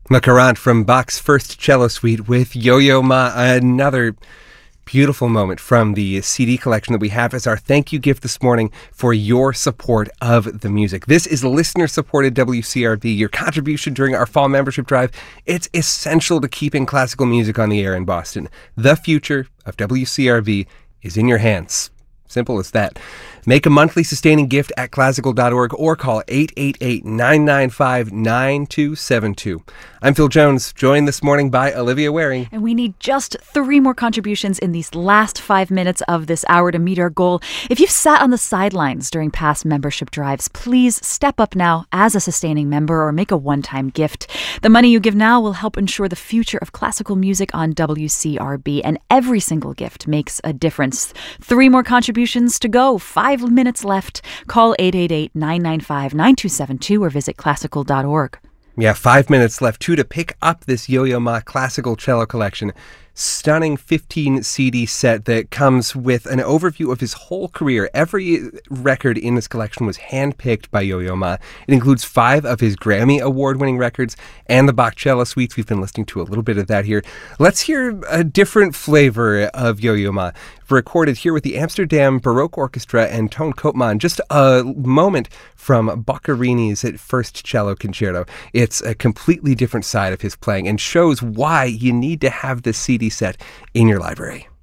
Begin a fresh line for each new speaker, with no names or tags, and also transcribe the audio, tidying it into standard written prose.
Le Courant from Bach's First Cello Suite with Yo-Yo Ma, another beautiful moment from the CD collection that we have as our thank you gift this morning for your support of the music. This is listener-supported WCRB, your contribution during our fall membership drive. It's essential to keeping classical music on the air in Boston. The future of WCRB is in your hands. Simple as that. Make a monthly sustaining gift at classical.org or call 888-995-9272. I'm Phil Jones, joined this morning by Olivia Waring.
And we need just 3 more contributions in these last 5 minutes of this hour to meet our goal. If you've sat on the sidelines during past membership drives, please step up now as a sustaining member or make a one-time gift. The money you give now will help ensure the future of classical music on WCRB, and every single gift makes a difference. 3 more contributions to go. 5 minutes left. Call 888-995-9272 or visit classical.org.
Yeah, 5 minutes left, too, to pick up this Yo-Yo Ma classical cello collection. Stunning 15 CD set that comes with an overview of his whole career. Every record in this collection was handpicked by Yo-Yo Ma. It includes 5 of his Grammy Award-winning records and the Bach cello suites. We've been listening to a little bit of that here. Let's hear a different flavor of Yo-Yo Ma, recorded here with the Amsterdam Baroque Orchestra and Toon Koopman. Just a moment from Boccherini's First Cello Concerto. It's a completely different side of his playing and shows why you need to have this CD set in your library.